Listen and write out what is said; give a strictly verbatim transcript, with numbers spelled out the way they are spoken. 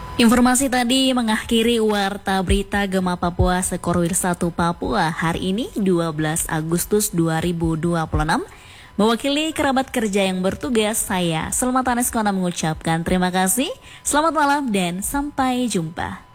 Informasi tadi mengakhiri Warta Berita Gema Papua Sekorwil satu Papua hari ini dua belas Agustus dua ribu dua puluh enam. Mewakili kerabat kerja yang bertugas, saya Selma Tanes Kona mengucapkan terima kasih, selamat malam dan sampai jumpa.